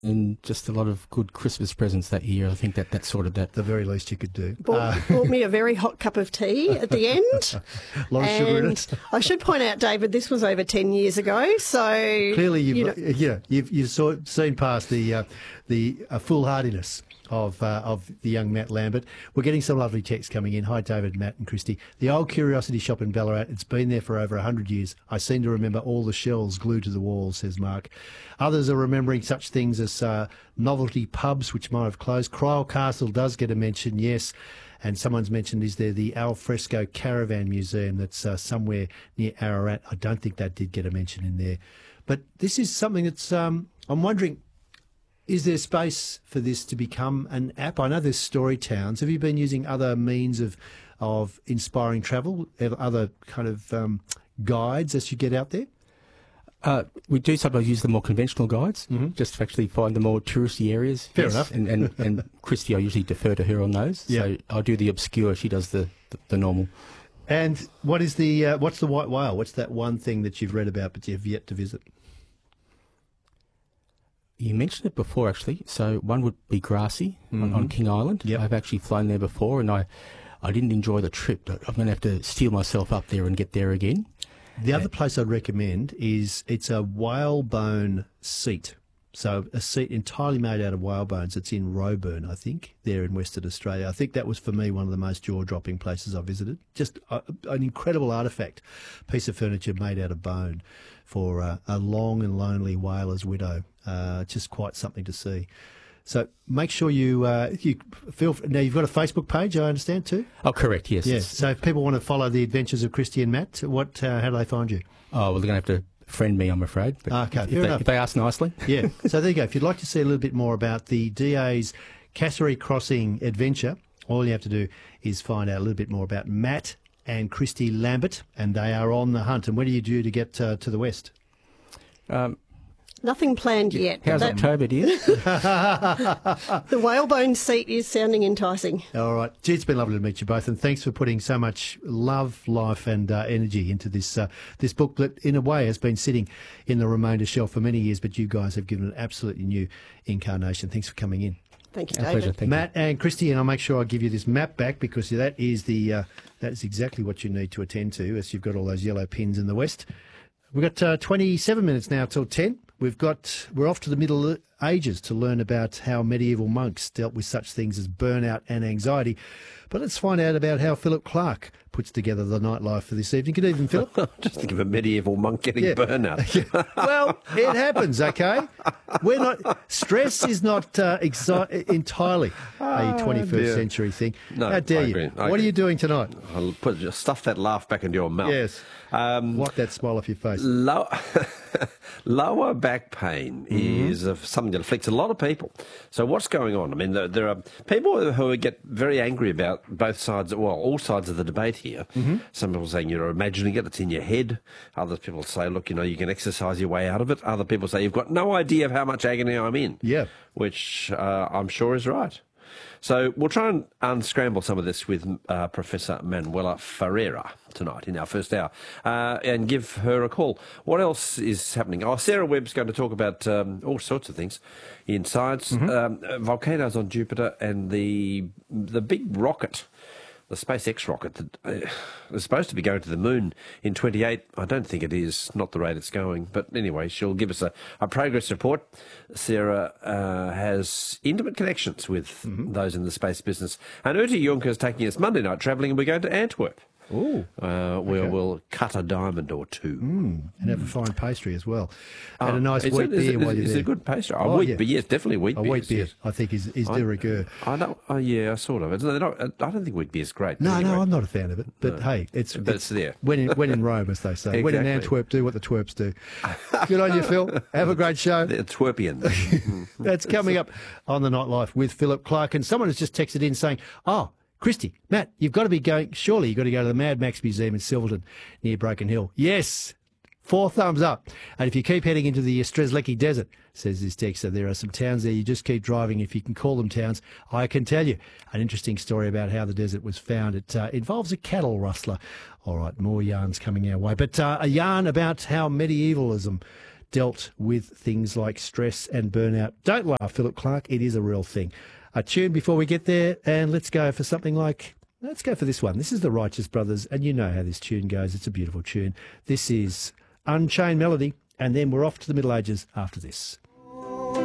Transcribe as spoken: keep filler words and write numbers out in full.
and just a lot of good Christmas presents that year. I think that that sorted that. The very least you could do. Bought, Uh, bought me a very hot cup of tea at the end. a lot of sugar in And it. I should point out, David, this was over ten years ago. So Clearly, you've you know, yeah, you've you've saw, seen past the uh, the uh, foolhardiness of uh, of the young Matt Lambert. We're getting some lovely texts coming in. Hi, David, Matt, and Christy. The old Curiosity Shop in Ballarat. It's been there for over a hundred years. I seem to remember all the shells glued to the walls, says Mark. Others are remembering such things as uh, novelty pubs, which might have closed. Crile Castle does get a mention, yes. And someone's mentioned, is there the Al Fresco Caravan Museum that's uh, somewhere near Ararat? I don't think that did get a mention in there. But this is something that's, um, I'm wondering, is there space for this to become an app? I know there's story towns. Have you been using other means of of inspiring travel, other kind of um, guides as you get out there? Uh, we do sometimes use the more conventional guides, Mm-hmm. just to actually find the more touristy areas. Fair enough. And, and, and Christy, I usually defer to her on those. Yeah. So I do the obscure, she does the, the, the normal. And what is the uh, what's the white whale? What's that one thing that you've read about but you've yet to visit? You mentioned it before, actually. So one would be Grassy on, Mm-hmm. on King Island. Yep. I've actually flown there before, and I, I didn't enjoy the trip. I'm going to have to steel myself up there and get there again. The other place I'd recommend is it's a whalebone seat. So a seat entirely made out of whalebones. It's in Roebourne, I think, there in Western Australia. I think that was, for me, one of the most jaw-dropping places I visited. Just a, an incredible artefact, piece of furniture made out of bone for uh, a long and lonely whaler's widow. Uh, just quite something to see. So make sure you uh, you feel. Now you've got a Facebook page, I understand too. Oh, correct, yes. Yes. So if people want to follow the adventures of Christy and Matt, what uh, how do they find you? Oh, well, they're going to have to friend me, I'm afraid. But Okay, if, fair they, enough. if they ask nicely. Yeah. So there you go. If you'd like to see a little bit more about the D A's Cassery Crossing adventure, all you have to do is find out a little bit more about Matt and Christy Lambert, and they are on the hunt. And when are you due to get uh, to the west? Um, nothing planned yet. how's That- October, dear? the whalebone seat is sounding enticing. All right. Gee, it's been lovely to meet you both, and thanks for putting so much love, life and uh, energy into this uh, this book that, in a way, has been sitting in the remainder shelf for many years, but you guys have given it an absolutely new incarnation. Thanks for coming in. Thank you, Our David. pleasure. Thank Matt and Christy, and I'll make sure I give you this map back because that is the uh, that is exactly what you need to attend to, as you've got all those yellow pins in the west. We've got uh, twenty-seven minutes now till ten. We've got we're off to the Middle Ages to learn about how medieval monks dealt with such things as burnout and anxiety. But let's find out about how Philip Clark puts together the nightlife for this evening. Good evening, Philip. Just think of a medieval monk getting Yeah. burnout. Well, it happens, okay? We're not stress is not uh, exi- entirely a twenty-first dear. century thing. No, How dare I you? agree. I What are agree. you doing tonight? I'll put, just stuff that laugh back into your mouth. Yes. Um, Wipe that smile off your face. Low, lower back pain Mm-hmm. is uh, something that afflicts a lot of people. So what's going on? I mean, there, there are people who get very angry about both sides, well, all sides of the debate here. Mm-hmm. Some people saying you're imagining it, it's in your head. Other people say, look, you know, you can exercise your way out of it. Other people say you've got no idea of how much agony I'm in. Yeah. Which uh, I'm sure is right. So we'll try and unscramble some of this with uh, Professor Manuela Ferreira tonight in our first hour uh, and give her a call. What else is happening? Oh, Sarah Webb's going to talk about um, all sorts of things in science, Mm-hmm. um, uh, volcanoes on Jupiter and the the big rocket, the SpaceX rocket that uh, is supposed to be going to the moon in twenty-eight. I don't think it is, not the rate it's going. But anyway, she'll give us a, a progress report. Sarah uh, has intimate connections with Mm-hmm. those in the space business. And Uta Juncker is taking us Monday night travelling, and we're going to Antwerp. Ooh. Uh, where Okay. we'll cut a diamond or two. And have a fine pastry as well. And Oh, a nice is wheat it, is beer it, while is, you're is there. it good pastry? Oh, Oh, wheat yeah. beer, yes, definitely wheat A beer. wheat beer, Yes. I think, is, is I- de rigueur. I don't. Oh, yeah, sort of. It's not, I don't think wheat beer is great. No, anyway. no, I'm not a fan of it. But hey, it's, But it's it's there. When in, when in Rome, as they say. When in Exactly. Antwerp, do what the twerps do. Good on you, Phil. Have a great show. The Twerpian. That's coming up on the Nightlife with Philip Clark. And someone has just texted in saying, oh, Christy, Matt, you've got to be going, surely you've got to go to the Mad Max Museum in Silverton near Broken Hill. Yes, four thumbs up. And if you keep heading into the Strzelecki Desert, says this texter, there are some towns there, you just keep driving, if you can call them towns. I can tell you an interesting story about how the desert was found. It uh, involves a cattle rustler. All right, more yarns coming our way. But uh, a yarn about how medievalism dealt with things like stress and burnout. Don't laugh, Philip Clark. It is a real thing. A tune before we get there, and let's go for something like, let's go for this one. This is the Righteous Brothers, and you know how this tune goes. It's a beautiful tune. This is Unchained Melody, and then we're off to the Middle Ages after this.